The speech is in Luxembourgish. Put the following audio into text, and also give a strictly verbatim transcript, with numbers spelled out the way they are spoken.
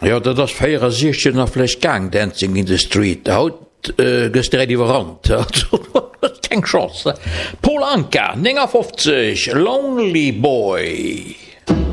Ja, dat is vierenzestig nach Flash Gang Dancing in the Street. Haut äh, gestreut die Rand. Keine Chance. Paul Anka, neunzig fünfzig, Lonely Boy.